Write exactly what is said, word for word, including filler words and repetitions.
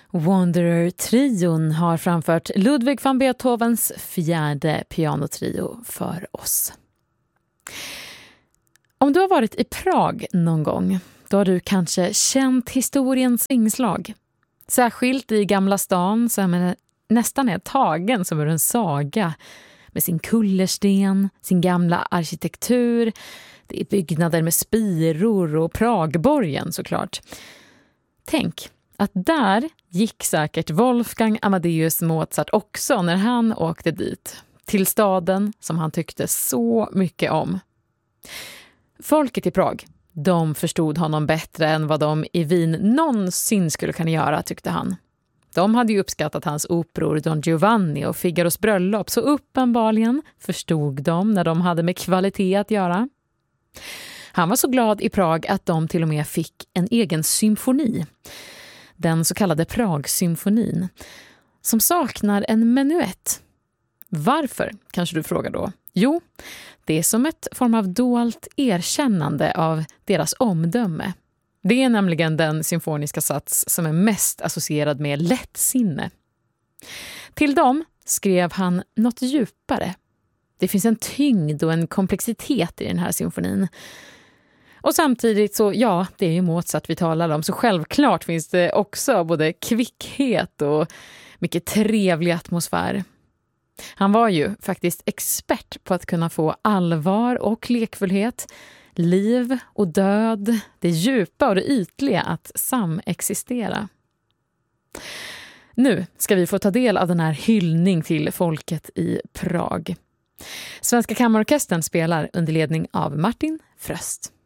Wanderer-trion har framfört Ludwig van Beethovens fjärde pianotrio för oss. Om du har varit i Prag någon gång, då har du kanske känt historiens inslag. Särskilt i Gamla stan som är nästan är tagen som ur en saga. Med sin kullersten, sin gamla arkitektur, det är byggnader med spiror och Pragborgen såklart. Tänk att där gick säkert Wolfgang Amadeus Mozart också när han åkte dit. Till staden som han tyckte så mycket om. Folket i Prag, de förstod honom bättre än vad de i Wien någonsin skulle kunna göra, tyckte han. De hade ju uppskattat hans operor Don Giovanni och Figaros bröllop, så uppenbarligen förstod de när de hade med kvalitet att göra. Han var så glad i Prag att de till och med fick en egen symfoni. Den så kallade Prag-symfonin, som saknar en menuett. Varför, kanske du frågar då? Jo, det är som ett form av dolt erkännande av deras omdöme. Det är nämligen den symfoniska sats som är mest associerad med lättsinne. Till dem skrev han något djupare. Det finns en tyngd och en komplexitet i den här symfonin. Och samtidigt så, ja, det är ju Mozart vi talar om, så självklart finns det också både kvickhet och mycket trevlig atmosfär. Han var ju faktiskt expert på att kunna få allvar och lekfullhet, liv och död, det djupa och det ytliga att samexistera. Nu ska vi få ta del av den här hyllning till folket i Prag. Svenska Kammarorkestern spelar under ledning av Martin Fröst.